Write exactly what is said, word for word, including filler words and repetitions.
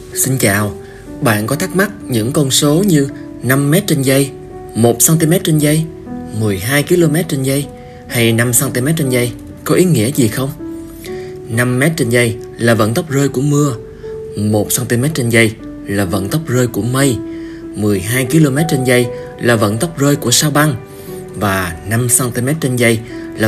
Xin chào, bạn có thắc mắc những con số như năm mét trên giây, một xăng-ti-mét trên giây, mười hai ki-lô-mét trên giây hay năm xăng-ti-mét trên giây có ý nghĩa gì không? năm mét trên giây là vận tốc rơi của mưa, một xăng-ti-mét trên giây là vận tốc rơi của mây, mười hai ki-lô-mét trên giây là vận tốc rơi của sao băng và năm xăng-ti-mét trên giây